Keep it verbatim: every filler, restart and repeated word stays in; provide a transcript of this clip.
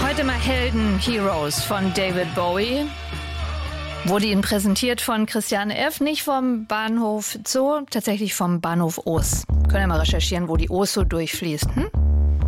Heute mal Helden, Heroes von David Bowie. Wurde Ihnen präsentiert von Christiane F., nicht vom Bahnhof Zoo, tatsächlich vom Bahnhof Oos. Können wir mal recherchieren, wo die Oos so durchfließt, hm?